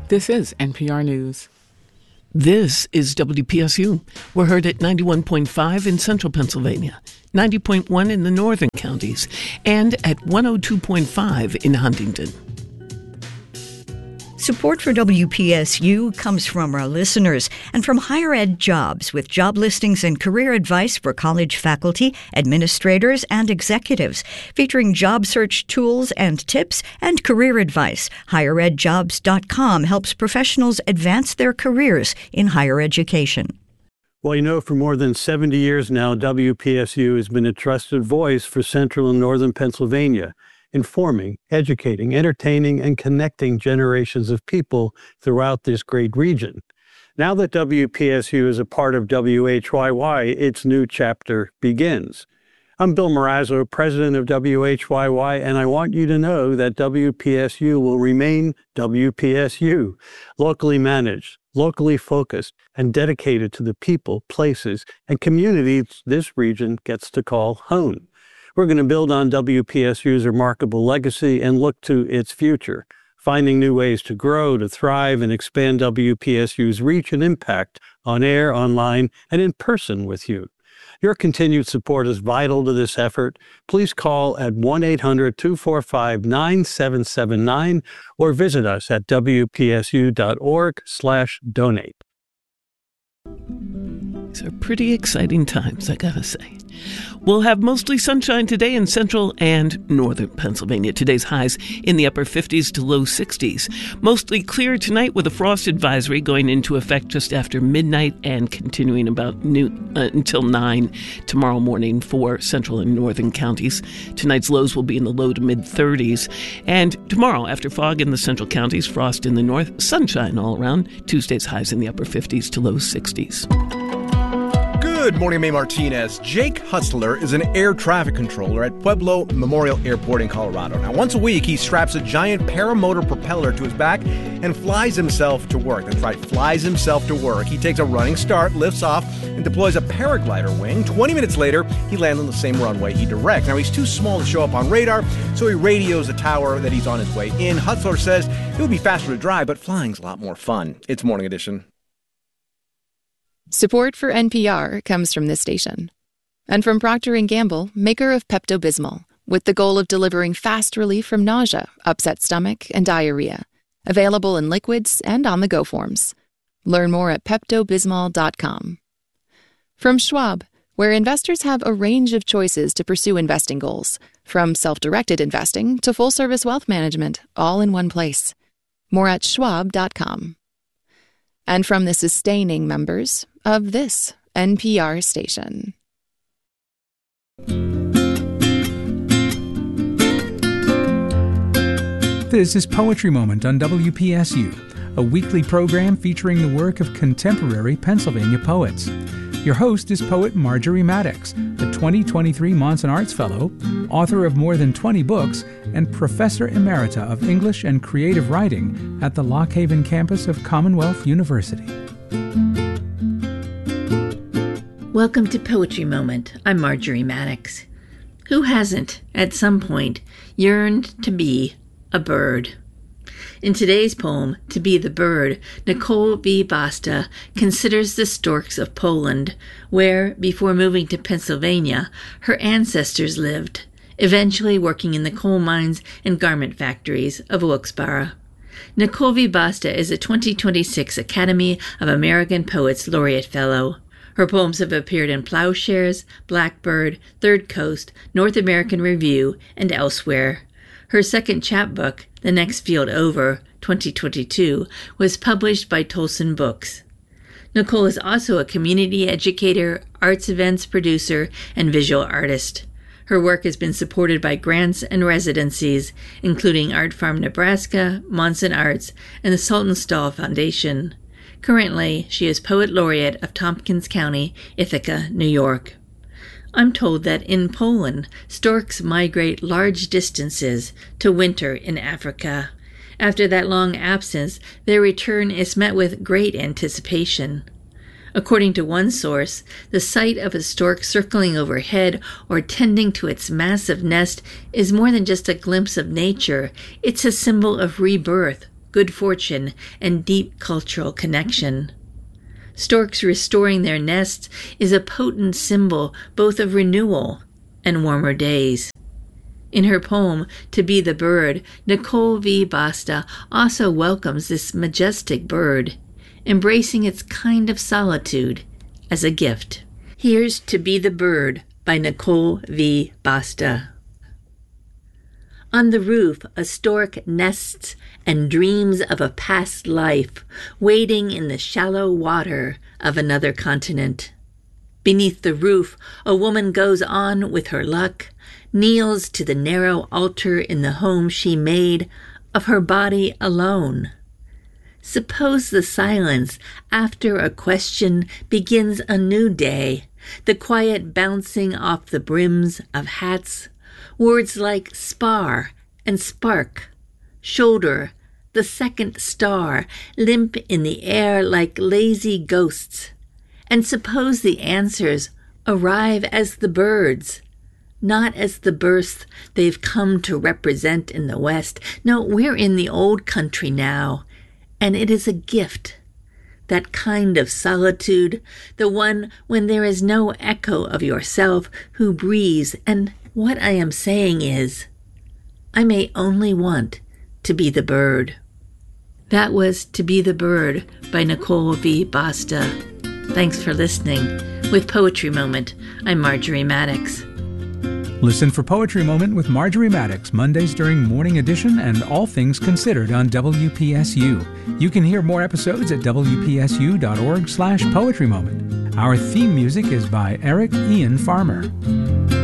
This is NPR News. This is WPSU. We're heard at 91.5 in central Pennsylvania, 90.1 in the northern counties, and at 102.5 in Huntington. Support for WPSU comes from our listeners and from Higher Ed Jobs, with job listings and career advice for college faculty, administrators, and executives, featuring job search tools and tips and career advice. HigherEdJobs.com helps professionals advance their careers in higher education. Well, for more than 70 years now, WPSU has been a trusted voice for central and northern Pennsylvania, informing, educating, entertaining, and connecting generations of people throughout this great region. Now that WPSU is a part of WHYY, its new chapter begins. I'm Bill Morazzo, president of WHYY, and I want you to know that WPSU will remain WPSU, locally managed, locally focused, and dedicated to the people, places, and communities this region gets to call home. We're going to build on WPSU's remarkable legacy and look to its future, finding new ways to grow, to thrive, and expand WPSU's reach and impact on air, online, and in person with you. Your continued support is vital to this effort. Please call at 1-800-245-9779 or visit us at wpsu.org/donate. These are pretty exciting times, I gotta say. We'll have mostly sunshine today in central and northern Pennsylvania. Today's highs in the upper 50s to low 60s. Mostly clear tonight with a frost advisory going into effect just after midnight and continuing about noon until 9 tomorrow morning for central and northern counties. Tonight's lows will be in the low to mid 30s. And tomorrow, after fog in the central counties, frost in the north, sunshine all around. Tuesday's highs in the upper 50s to low 60s. Good morning, May Martinez. Jake Hutzler is an air traffic controller at Pueblo Memorial Airport in Colorado. Now, once a week, he straps a giant paramotor propeller to his back and flies himself to work. That's right, flies himself to work. He takes a running start, lifts off, and deploys a paraglider wing. 20 minutes later, he lands on the same runway he directs. Now, he's too small to show up on radar, so he radios the tower that he's on his way in. Hutzler says it would be faster to drive, but flying's a lot more fun. It's Morning Edition. Support for NPR comes from this station. And from Procter & Gamble, maker of Pepto-Bismol, with the goal of delivering fast relief from nausea, upset stomach, and diarrhea. Available in liquids and on-the-go forms. Learn more at PeptoBismol.com. From Schwab, where investors have a range of choices to pursue investing goals, from self-directed investing to full-service wealth management, all in one place. More at Schwab.com. And from the sustaining members of this NPR station. This is Poetry Moment on WPSU, a weekly program featuring the work of contemporary Pennsylvania poets. Your host is poet Marjorie Maddox, the 2023 Monson Arts Fellow, author of more than 20 books, and Professor Emerita of English and Creative Writing at the Lock Haven campus of Commonwealth University. Welcome to Poetry Moment. I'm Marjorie Maddox. Who hasn't, at some point, yearned to be a bird? In today's poem, To Be the Bird, Nicole V. Basta considers the storks of Poland, where, before moving to Pennsylvania, her ancestors lived, eventually working in the coal mines and garment factories of Wilkes-Barre. Nicole V. Basta is a 2026 Academy of American Poets Laureate Fellow. Her poems have appeared in Plowshares, Blackbird, Third Coast, North American Review, and elsewhere. Her second chapbook, The Next Field Over, 2022, was published by Tolson Books. Nicole is also a community educator, arts events producer, and visual artist. Her work has been supported by grants and residencies, including Art Farm Nebraska, Monson Arts, and the Saltonstall Foundation. Currently, she is Poet Laureate of Tompkins County, Ithaca, New York. I'm told that in Poland, storks migrate large distances to winter in Africa. After that long absence, their return is met with great anticipation. According to one source, the sight of a stork circling overhead or tending to its massive nest is more than just a glimpse of nature. It's a symbol of rebirth, good fortune, and deep cultural connection. Storks restoring their nests is a potent symbol both of renewal and warmer days. In her poem, To Be the Bird, Nicole V. Basta also welcomes this majestic bird, embracing its kind of solitude as a gift. Here's To Be the Bird by Nicole V. Basta. On the roof, a stork nests and dreams of a past life, wading in the shallow water of another continent. Beneath the roof, a woman goes on with her luck, kneels to the narrow altar in the home she made of her body alone. Suppose the silence after a question begins a new day, the quiet bouncing off the brims of hats, words like spar and spark, shoulder, the second star, limp in the air like lazy ghosts. And suppose the answers arrive as the birds, not as the births they've come to represent in the West. No, we're in the old country now, and it is a gift. That kind of solitude, the one when there is no echo of yourself who breathes. And what I am saying is, I may only want to be the bird. That was To Be the Bird by Nicole V. Basta. Thanks for listening. With Poetry Moment, I'm Marjorie Maddox. Listen for Poetry Moment with Marjorie Maddox, Mondays during Morning Edition and All Things Considered on WPSU. You can hear more episodes at wpsu.org/poetrymoment. Our theme music is by Eric Ian Farmer.